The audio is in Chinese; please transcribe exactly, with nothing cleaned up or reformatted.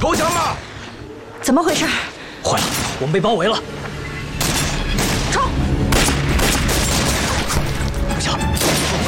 投降吧！ 怎么回事？ 坏了，我们被包围了！